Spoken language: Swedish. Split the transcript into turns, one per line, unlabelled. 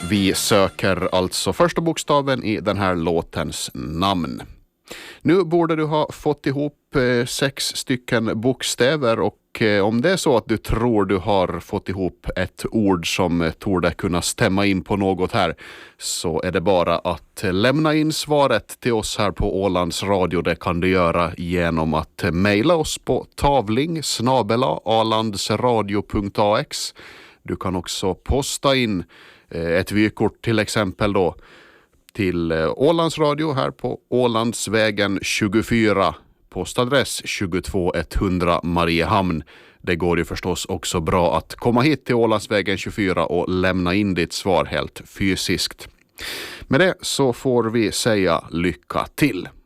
Vi söker alltså första bokstaven i den här låtens namn. Nu borde du ha fått ihop 6 stycken bokstäver och om det är så att du tror du har fått ihop ett ord som torde kunna stämma in på något här, så är det bara att lämna in svaret till oss här på Ålands Radio. Det kan du göra genom att mejla oss på tavling@alandsradio.ax. Du kan också posta in ett vykort till exempel då till Ålands Radio här på Ålandsvägen 24, postadress 22100 Mariehamn. Det går ju förstås också bra att komma hit till Ålandsvägen 24 och lämna in ditt svar helt fysiskt. Med det så får vi säga lycka till.